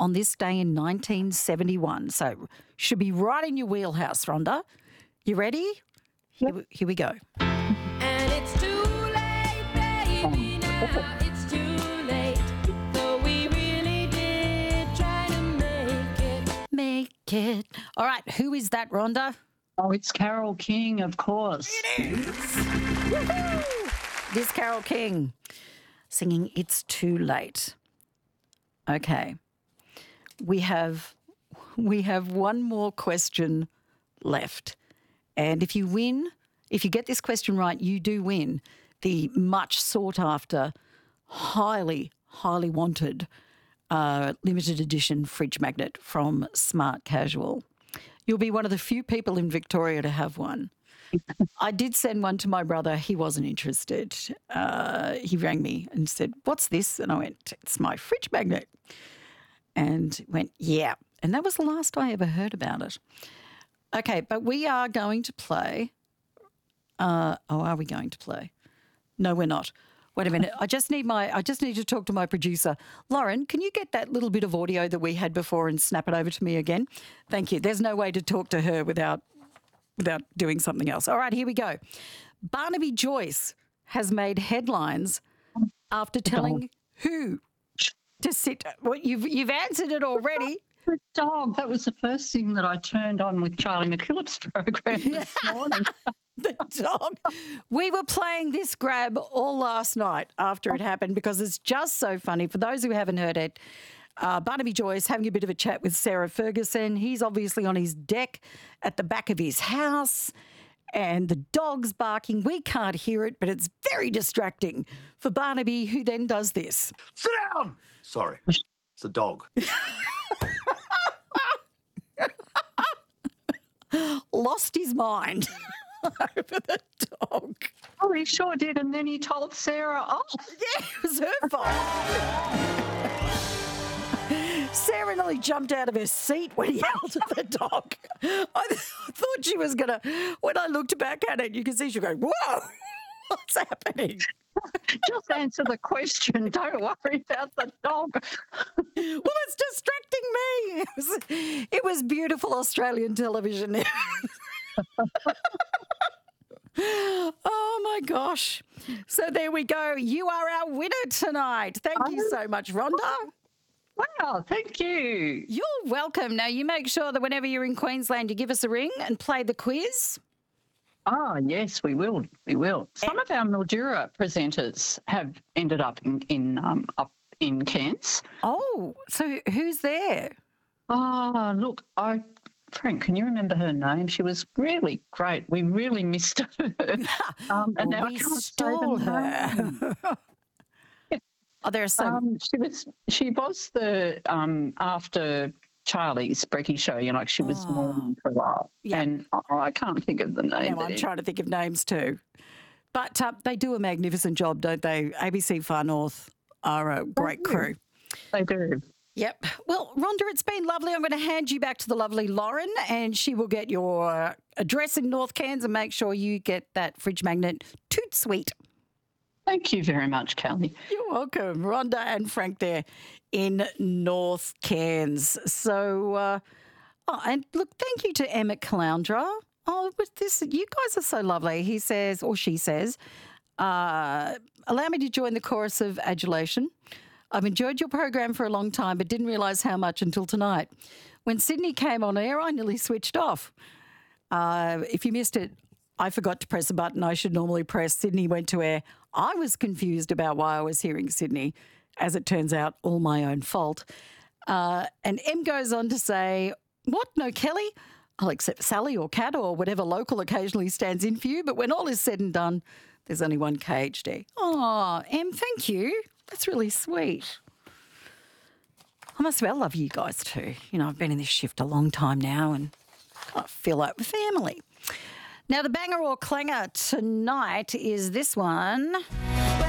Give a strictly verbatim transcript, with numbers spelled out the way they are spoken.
on this day in nineteen seventy-one. So should be right in your wheelhouse, Rhonda. You ready? Here, we- here we go. And it's too late, baby, now it's too late. Though we really did try to make it. Make it. All right, who is that, Rhonda? Oh, it's Carole King, of course. It is. Woohoo! This Carole King singing It's Too Late. Okay. We have we have one more question left. And if you win, if you get this question right, you do win the much sought after, highly, highly wanted uh, limited edition fridge magnet from Smart Casual. You'll be one of the few people in Victoria to have one. I did send one to my brother. He wasn't interested. Uh, he rang me and said, "What's this?" And I went, "It's my fridge magnet." And he went, "Yeah." And that was the last I ever heard about it. Okay, but we are going to play. Uh, oh, are we going to play? No, we're not. Wait a minute. I just need my. I just need to talk to my producer, Lauren. Can you get that little bit of audio that we had before and snap it over to me again? Thank you. There's no way to talk to her without without doing something else. All right, here we go. Barnaby Joyce has made headlines after telling who to sit. Well, you've you've answered it already. The dog. That was the first thing that I turned on with Charlie McKillop's program this morning. The dog. We were playing this grab all last night after it happened because it's just so funny. For those who haven't heard it, uh, Barnaby Joyce having a bit of a chat with Sarah Ferguson. He's obviously on his deck at the back of his house and the dog's barking. We can't hear it, but it's very distracting for Barnaby, who then does this. Sit down! Sorry, it's a dog. Lost his mind over the dog. Oh, he sure did. And then he told Sarah off. Yeah, it was her fault. Sarah nearly jumped out of her seat when he yelled at the dog. I th- thought she was going to, when I looked back at it, you can see she going, "Whoa, what's happening?" Just answer the question. Don't worry about the dog. Well, it's distracting me. It was, it was beautiful Australian television. Oh, my gosh. So there we go. You are our winner tonight. Thank you so much, Rhonda. Wow, thank you. You're welcome. Now, you make sure that whenever you're in Queensland, you give us a ring and play the quiz. Ah, yes, we will. We will. Some of our Mildura presenters have ended up in, in um, up in Cairns. Oh, so who's there? Oh, look, I Frank, can you remember her name? She was really great. We really missed her. um, and now we I can't stole say the her. name. Oh, there are so. Um, she was. She was the um, after Charlie's Brekkie show. You know, like she was Oh. mourning for a while. Yeah. And oh, I can't think of the name. Now I'm trying to think of names too. But uh, they do a magnificent job, don't they? A B C Far North are a great crew. They do. Yep. Well, Rhonda, it's been lovely. I'm going to hand you back to the lovely Lauren and she will get your address in North Cairns and make sure you get that fridge magnet toot sweet. Thank you very much, Kelly. You're welcome. Rhonda and Frank there in North Cairns. So, uh, oh, and look, thank you to Emmett Caloundra. Oh, but this, you guys are so lovely. He says, or she says, uh, allow me to join the chorus of adulation. I've enjoyed your program for a long time, but didn't realise how much until tonight. When Sydney came on air, I nearly switched off. Uh, if you missed it, I forgot to press a button I should normally press. Sydney went to air. I was confused about why I was hearing Sydney. As it turns out, all my own fault. Uh, and M goes on to say, what, no Kelly? I'll accept Sally or Cat or whatever local occasionally stands in for you, but when all is said and done, there's only one K H D. Oh, Em, thank you. That's really sweet. I must well love you guys too. You know, I've been in this shift a long time now and I feel like we're family. Now, the banger or clanger tonight is this one.